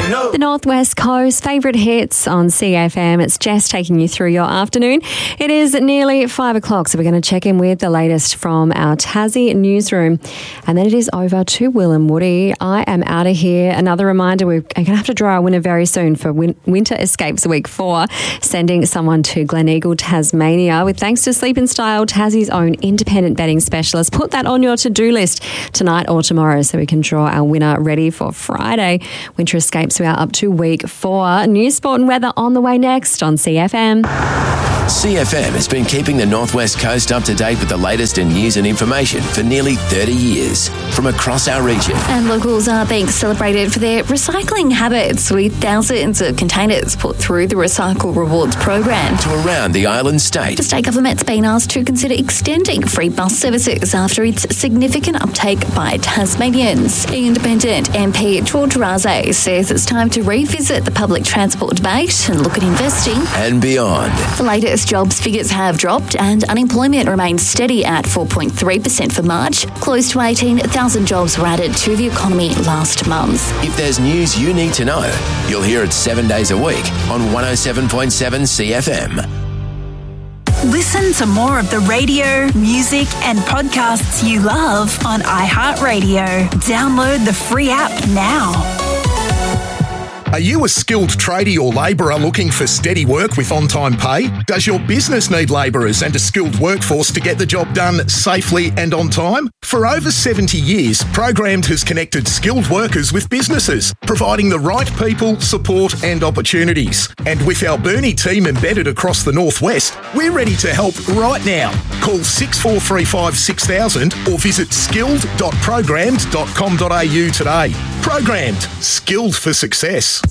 know. The Northwest Coast favourite hits on CFM. It's Jess taking you through your afternoon. It is nearly 5 o'clock, so we're going to check in with the latest from our Tassie newsroom. And then it is over to Will and Woody. I am out of here. Another reminder, we're going to have to draw our winner very soon for Winter Escapes Week 4, sending someone to Gleneagle, Tasmania, with thanks to Sleep in Style, Tassie's own independent betting specialist. Put that on your to-do list tonight or tomorrow so we can draw our winner ready for Friday. Winter Escapes, we are up to week 4. News, sport and weather on the way next on CFM. CFM has been keeping the Northwest Coast up to date with the latest in news and information for nearly 30 years from across our region. And locals are being celebrated for their recycling habits, with thousands of containers put through the Recycle Rewards program. To around the island state. The state government's been asked to consider extending free bus services after its significant uptake by Tasmanians. Independent MP George Raze says it's time to revisit the public transport debate and look at investing and beyond. The latest jobs figures have dropped and unemployment remains steady at 4.3% for March. Close to 18,000 jobs were added to the economy last month. If there's news you need to know, you'll hear it 7 days a week on 107.7 CFM. Listen to more of the radio, music and podcasts you love on iHeartRadio. Download the free app now. Are you a skilled tradie or labourer looking for steady work with on-time pay? Does your business need labourers and a skilled workforce to get the job done safely and on time? For over 70 years, Programmed has connected skilled workers with businesses, providing the right people, support and opportunities. And with our Burnie team embedded across the Northwest, we're ready to help right now. Call 6435 6000 or visit skilled.programmed.com.au today. Programmed. Skilled for success.